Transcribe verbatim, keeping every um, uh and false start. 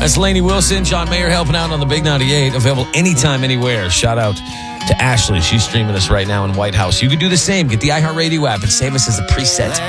That's Lainey Wilson, John Mayer helping out on the Big ninety-eight. Available anytime, anywhere. Shout out to Ashley. She's streaming us right now in White House. You can do the same. Get the iHeartRadio app and save us as a preset.